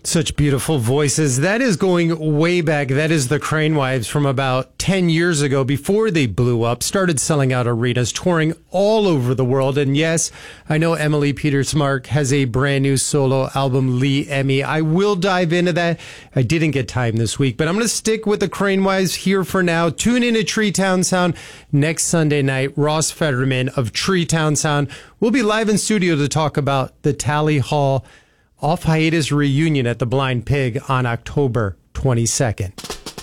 Such beautiful voices. That is going way back. That is the Crane Wives from about 10 years ago, before they blew up, started selling out arenas, touring all over the world. And yes, I know Emily Petersmark has a brand new solo album, Lee Emmy. I will dive into that. I didn't get time this week, but I'm going to stick with the Crane Wives here for now. Tune in to Treetown Sound next Sunday night. Ross Federman of Treetown Sound will be live in studio to talk about the Tally Hall off hiatus reunion at the Blind Pig on October 22nd.